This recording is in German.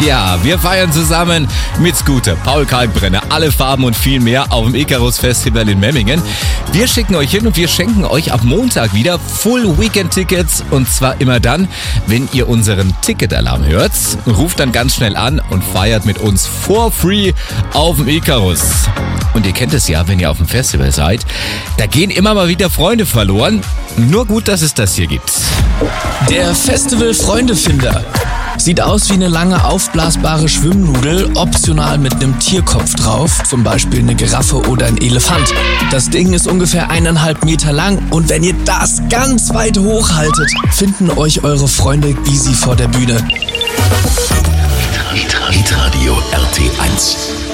Ja, wir feiern zusammen mit Scooter, Paul Kalkbrenner, alle Farben und viel mehr auf dem Icarus Festival in Memmingen. Wir schicken euch hin und wir schenken euch ab Montag wieder Full Weekend Tickets und zwar immer dann, wenn ihr unseren Ticketalarm hört. Ruft dann ganz schnell an und feiert mit uns for free auf dem Icarus. Und ihr kennt es ja, wenn ihr auf dem Festival seid, da gehen immer mal wieder Freunde verloren. Nur gut, dass es das hier gibt. Der Festival-Freundefinder. Sieht aus wie eine lange aufblasbare Schwimmnudel, optional mit einem Tierkopf drauf, zum Beispiel eine Giraffe oder ein Elefant. Das Ding ist ungefähr 1,5 Meter lang und wenn ihr das ganz weit hochhaltet, finden euch eure Freunde easy vor der Bühne. Hitradio RT1